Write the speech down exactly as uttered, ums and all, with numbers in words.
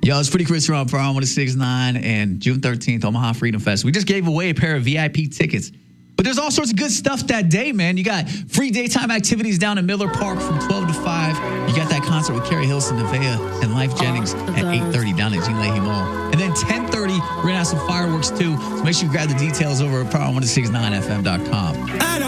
Yo, it's Pretty Chris around Power one oh six point nine and June thirteenth, Omaha Freedom Fest. We just gave away a pair of V I P tickets. But there's all sorts of good stuff that day, man. You got free daytime activities down in Miller Park from twelve to five. You got that concert with Carrie Hilson, Nevaeh, and Life Jennings oh, at eight thirty down at Gene Leahy Mall. And then ten thirty, we're going to have some fireworks, too. So make sure you grab the details over at power one oh six point nine F M dot com.